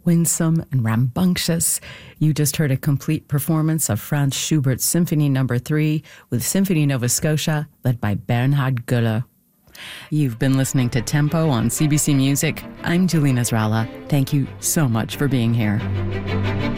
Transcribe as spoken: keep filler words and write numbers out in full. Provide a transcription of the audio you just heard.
winsome and rambunctious. You just heard a complete performance of Franz Schubert's Symphony Number three with Symphony Nova Scotia, led by Bernhard Göller. You've been listening to Tempo on C B C Music. I'm Julina Zrala. Thank you so much for being here.